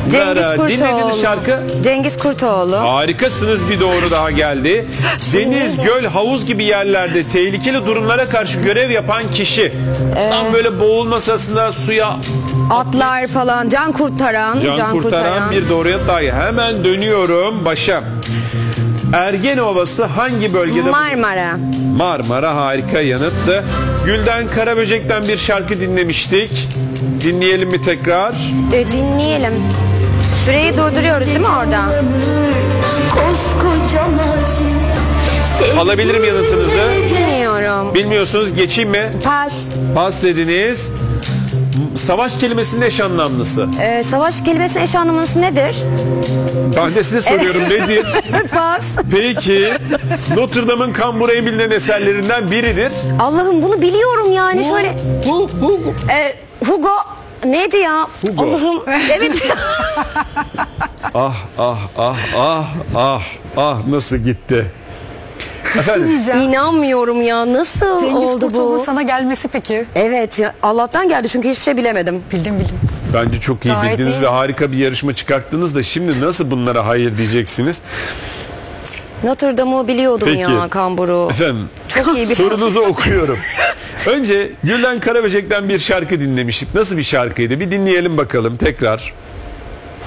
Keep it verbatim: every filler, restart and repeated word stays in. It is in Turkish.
Cengiz Nara. Kurtoğlu. Dinlediğiniz şarkı? Cengiz Kurtoğlu. Harikasınız, bir doğru daha geldi. Deniz, göl, havuz gibi yerlerde tehlikeli durumlara karşı görev yapan kişi. Tam böyle boğulma sırasında suya Atlar falan. Can kurtaran. can, kurtaran, bir doğruya dahi. Hemen dönüyorum başa. Ergene Ovası hangi bölgede? Marmara. Marmara, harika yanıttı. Gülden Karaböcek'ten bir şarkı dinlemiştik. Dinleyelim mi tekrar? E, dinleyelim. Süreyi durduruyoruz değil mi orada? Koskoca mazi. Alabilirim yanıtınızı. Bilmiyorum. Bilmiyorsunuz, geçeyim mi? Pas. Pas dediniz. Savaş kelimesinin eş anlamlısı. E, savaş kelimesinin eş anlamlısı nedir? Ben de size soruyorum, nedir? Pas. Peki, Notre Dame'ın kamburayı bilinen eserlerinden biridir. Allah'ım bunu biliyorum yani şöyle. Hu, hu, hu. E, Hugo neydi ya? Hugo. Allah'ım. Evet. Ah, ah, ah, ah, ah, ah, nasıl gitti? Efendim? Diyeceğim. İnanmıyorum ya. Nasıl Cengiz oldu Kurtoğlu bu? sana gelmesi peki? Evet ya, Allah'tan geldi çünkü hiçbir şey bilemedim. Bildim bildim. Bence çok iyi Gayet bildiniz iyi. ve harika bir yarışma çıkarttınız da şimdi nasıl bunlara hayır diyeceksiniz? Notre Dame'ı biliyordum Peki. ya, kamburu. Efendim, Çok iyi bir sorunuzu okuyorum. Önce Gülden Karaböcek'ten bir şarkı dinlemiştik. Nasıl bir şarkıydı? Bir dinleyelim bakalım tekrar.